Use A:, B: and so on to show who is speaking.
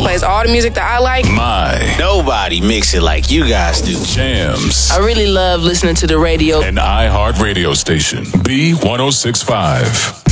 A: plays all the music that I like.
B: Nobody mix it like you guys do.
C: Jams.
A: I really love listening to the radio.
C: An iHeart radio station. B1065.